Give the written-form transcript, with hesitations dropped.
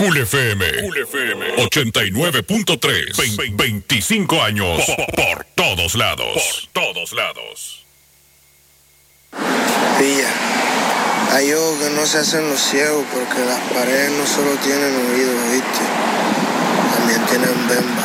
Cool FM 89.3. 25 años por todos lados. Por todos lados. Pilla, hay ojos que no se hacen los ciegos porque las paredes no solo tienen oídos, ¿viste? También tienen bemba.